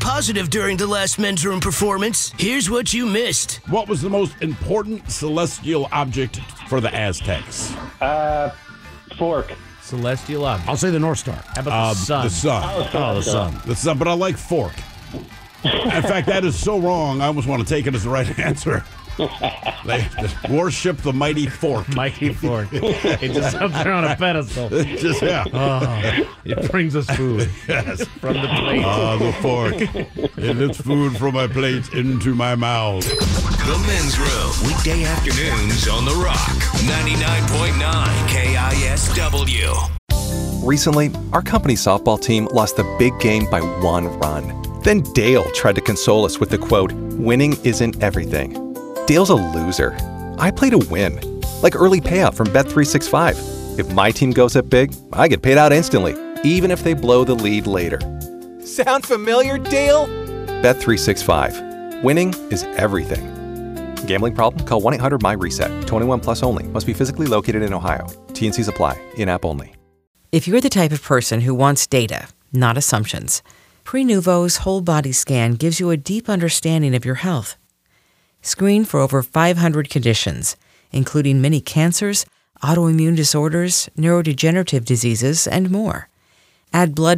positive during the last men's room performance. Here's what you missed. What was the most important celestial object for the Aztecs? Fork. Celestial object. I'll say the North Star. How about the sun? The sun. Oh, the sun. The sun, but I like fork. In fact, that is so wrong, I almost want to take it as the right answer. They just worship the mighty fork. Mighty fork. It just up there on a pedestal. Just, yeah. Oh, it brings us food. Yes. From the plate. The fork. It lifts food from my plate into my mouth. The Men's Room, weekday afternoons on The Rock, 99.9 KISW. Recently, our company softball team lost the big game by 1 run. Then Dale tried to console us with the quote, "Winning isn't everything." Dale's a loser. I play to win, like early payout from Bet365. If my team goes up big, I get paid out instantly, even if they blow the lead later. Sound familiar, Dale? Bet365. Winning is everything. Gambling problem? Call 1-800-MY-RESET. 21 plus only. Must be physically located in Ohio. T&Cs apply. In-app only. If you're the type of person who wants data, not assumptions, Prenuvo's whole body scan gives you a deep understanding of your health. Screen for over 500 conditions, including many cancers, autoimmune disorders, neurodegenerative diseases, and more. Add blood